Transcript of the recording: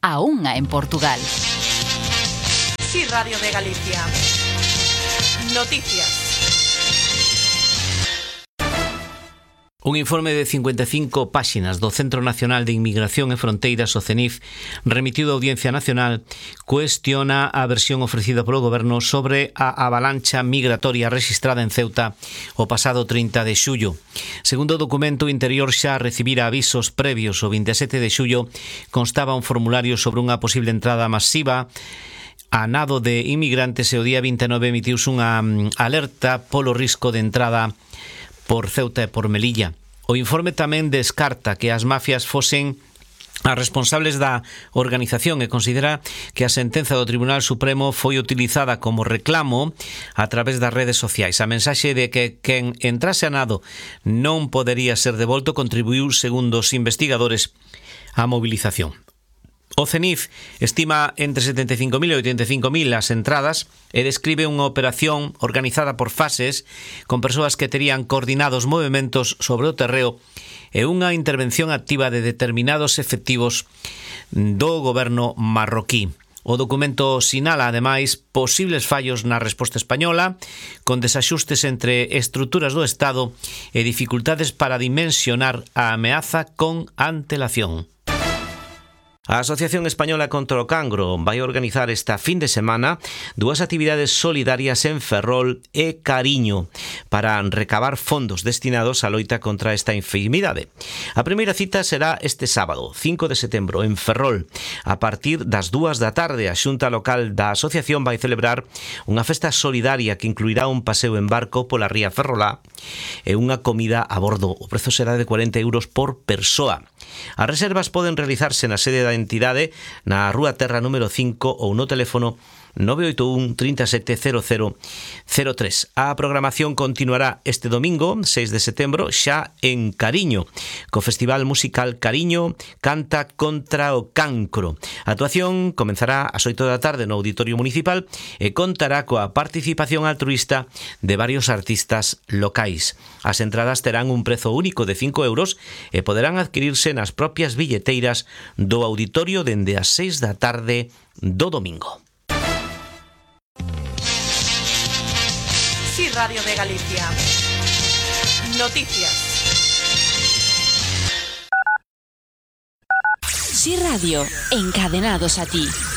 a 1 en Portugal. Sí, Radio de Galicia. Noticias. Un informe de 55 páxinas do Centro Nacional de Inmigración e Fronteiras, o CENIF, remitido á Audiencia Nacional, cuestiona a versión ofrecida polo Goberno sobre a avalancha migratoria rexistrada en Ceuta o pasado 30 de xullo. Segundo o documento, o Interior xa recibira avisos previos o 27 de xullo, constaba un formulario sobre unha posible entrada masiva a nado de inmigrantes e o día 29 emitiuse unha alerta polo risco de entrada por Ceuta e por Melilla. O informe tamén descarta que as mafias fosen as responsables da organización e considera que a sentenza do Tribunal Supremo foi utilizada como reclamo a través das redes sociais. A mensaxe de que quen entrase a nado non podería ser devolto contribuiu, segundo os investigadores, á movilización. O CENIF estima entre 75.000 e 85.000 as entradas e describe unha operación organizada por fases con persoas que terían coordinados movementos sobre o terreo e unha intervención activa de determinados efectivos do goberno marroquí. O documento sinala, ademais, posibles fallos na resposta española, con desaxustes entre estruturas do Estado e dificultades para dimensionar a ameaza con antelación. A Asociación Española contra o Cancro vai organizar esta fin de semana dúas actividades solidarias en Ferrol e Cariño para recabar fondos destinados á loita contra esta enfermidade. A primeira cita será este sábado, 5 de setembro, en Ferrol. A partir das 2 da tarde, a Xunta Local da Asociación vai celebrar unha festa solidaria que incluirá un paseo en barco pola ría Ferrolá e unha comida a bordo. O prezo será de 40 euros por persoa. As reservas poden realizarse na sede da entidade na Rúa Terra número 5 ou no teléfono 981 37 00 03. A programación continuará este domingo, 6 de setembro, xa en Cariño, co Festival Musical Cariño Canta contra o Cancro. A actuación comenzará ás 8 da tarde no Auditorio Municipal e contará coa participación altruísta de varios artistas locais. As entradas terán un prezo único de 5 euros e poderán adquirirse nas propias billeteiras do auditorio dende as 6 da tarde do domingo. Sí, Radio de Galicia. Noticias. Sí Radio, encadenados a ti.